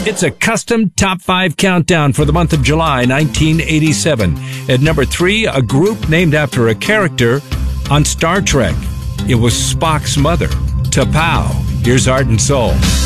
It's a custom top 5 countdown for the month of July 1987. At number 3, a group named after a character on Star Trek. It was Spock's mother, T'Pau. Here's Heart and Soul.